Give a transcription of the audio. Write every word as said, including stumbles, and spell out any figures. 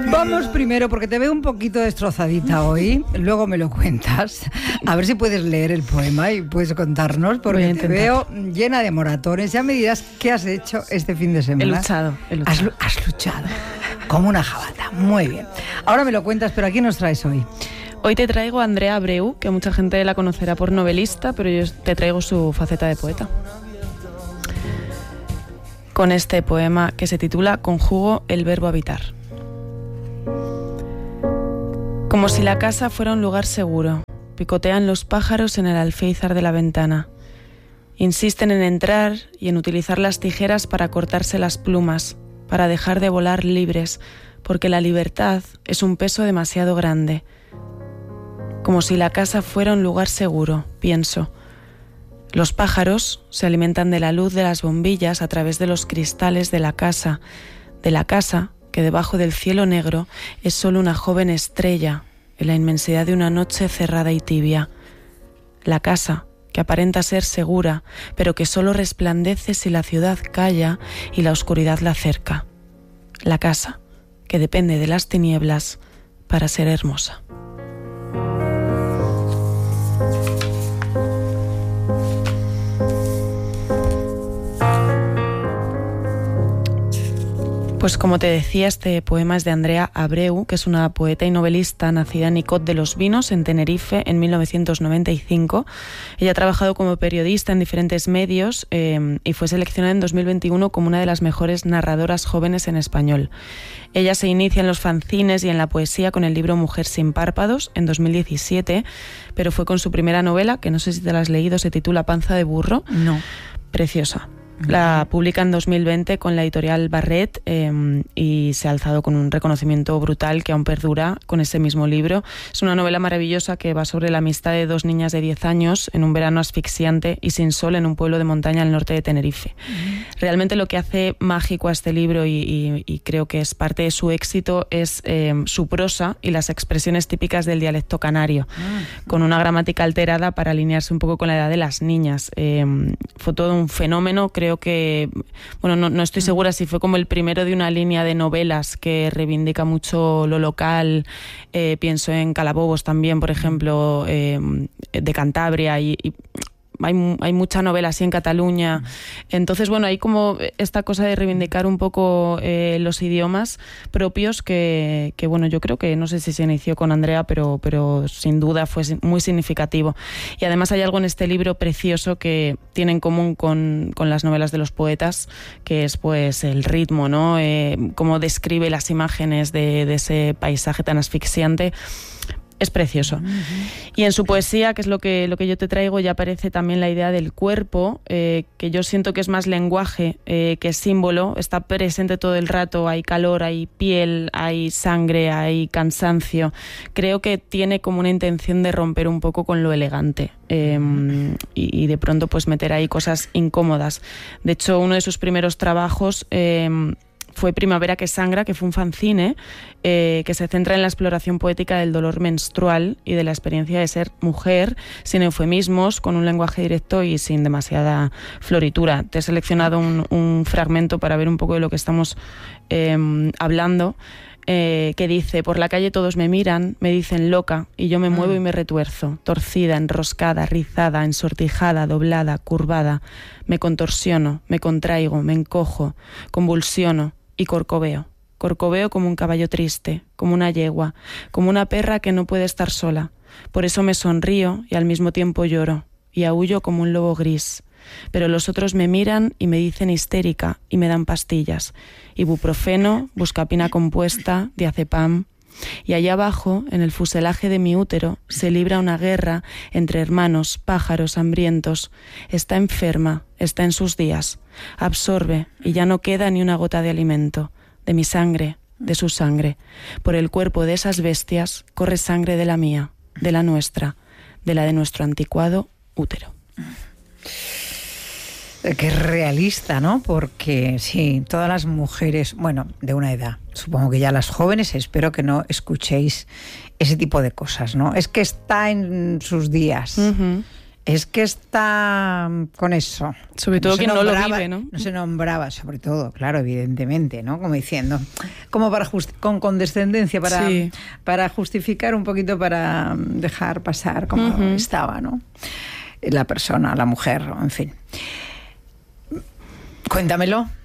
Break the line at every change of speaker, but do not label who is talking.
Vamos primero, porque te veo un poquito destrozadita hoy, luego me lo cuentas. A ver si puedes leer el poema y puedes contarnos, porque te veo llena de moratones. Ya me dirás qué has hecho este fin de semana.
He luchado, he luchado.
Has, has luchado, como una jabata. Muy bien. Ahora me lo cuentas, pero ¿a quién nos traes hoy?
Hoy te traigo a Andrea Abreu, que mucha gente la conocerá por novelista, pero yo te traigo su faceta de poeta. Con este poema que se titula Conjugo el verbo habitar. Como si la casa fuera un lugar seguro, picotean los pájaros en el alféizar de la ventana. Insisten en entrar y en utilizar las tijeras para cortarse las plumas, para dejar de volar libres, porque la libertad es un peso demasiado grande. Como si la casa fuera un lugar seguro, pienso. Los pájaros se alimentan de la luz de las bombillas a través de los cristales de la casa, de la casa que debajo del cielo negro es solo una joven estrella en la inmensidad de una noche cerrada y tibia. La casa que aparenta ser segura, pero que solo resplandece si la ciudad calla y la oscuridad la cerca. La casa que depende de las tinieblas para ser hermosa. Pues como te decía, este poema es de Andrea Abreu, que es una poeta y novelista nacida en Icod de los Vinos, en Tenerife, en mil novecientos noventa y cinco. Ella ha trabajado como periodista en diferentes medios eh, y fue seleccionada en dos mil veintiuno como una de las mejores narradoras jóvenes en español. Ella se inicia en los fanzines y en la poesía con el libro Mujer sin párpados en dos mil diecisiete, pero fue con su primera novela, que no sé si te la has leído, se titula Panza de burro.
No.
Preciosa. La publica en dos mil veinte con la editorial Barret eh, y se ha alzado con un reconocimiento brutal que aún perdura con ese mismo libro. Es una novela maravillosa que va sobre la amistad de dos niñas de diez años en un verano asfixiante y sin sol en un pueblo de montaña al norte de Tenerife. Uh-huh. Realmente lo que hace mágico a este libro y, y, y creo que es parte de su éxito es eh, su prosa y las expresiones típicas del dialecto canario, uh-huh. con una gramática alterada para alinearse un poco con la edad de las niñas. Eh, fue todo un fenómeno, creo que, bueno, no, no estoy segura si fue como el primero de una línea de novelas que reivindica mucho lo local. Eh, pienso en Calabobos también, por ejemplo, eh, de Cantabria, y, y hay, hay mucha novela así en Cataluña. Entonces, bueno, hay como esta cosa de reivindicar un poco eh, los idiomas propios que, que, bueno, yo creo que, no sé si se inició con Andrea, pero, pero sin duda fue muy significativo. Y además hay algo en este libro precioso que tiene en común con, con las novelas de los poetas, que es pues el ritmo, ¿no? Eh, cómo describe las imágenes de, de ese paisaje tan asfixiante. Es precioso. Uh-huh. Y en su poesía, que es lo que, lo que yo te traigo, ya aparece también la idea del cuerpo, eh, que yo siento que es más lenguaje eh, que símbolo. Está presente todo el rato, hay calor, hay piel, hay sangre, hay cansancio. Creo que tiene como una intención de romper un poco con lo elegante eh, y, y de pronto pues meter ahí cosas incómodas. De hecho, uno de sus primeros trabajos Eh, fue Primavera que sangra, que fue un fanzine eh, que se centra en la exploración poética del dolor menstrual y de la experiencia de ser mujer, sin eufemismos, con un lenguaje directo y sin demasiada floritura. Te he seleccionado un, un fragmento para ver un poco de lo que estamos eh, hablando, eh, que dice: por la calle todos me miran, me dicen loca, y yo me muevo y me retuerzo, torcida, enroscada, rizada, ensortijada, doblada, curvada. Me contorsiono, me contraigo, me encojo, convulsiono y corcoveo. Corcoveo como un caballo triste, como una yegua, como una perra que no puede estar sola. Por eso me sonrío y al mismo tiempo lloro, y aúllo como un lobo gris. Pero los otros me miran y me dicen histérica y me dan pastillas. Ibuprofeno, buscapina compuesta, diazepam. Y allá abajo, en el fuselaje de mi útero, se libra una guerra entre hermanos, pájaros hambrientos. Está enferma, está en sus días. Absorbe y ya no queda ni una gota de alimento. De mi sangre, de su sangre. Por el cuerpo de esas bestias corre sangre de la mía, de la nuestra, de la de nuestro anticuado útero.
Que es realista, ¿no? Porque sí, todas las mujeres, bueno, de una edad, supongo que ya las jóvenes, espero que no escuchéis ese tipo de cosas, ¿no? Es que está en sus días.
Uh-huh.
es que está con eso.
Sobre todo
no
quien no lo vive, ¿no?
No se nombraba, sobre todo, claro, evidentemente, ¿no? Como diciendo, como para just, con condescendencia, para, sí. para justificar un poquito, para dejar pasar como uh-huh. estaba, ¿no? La persona, la mujer, en fin. Cuéntamelo.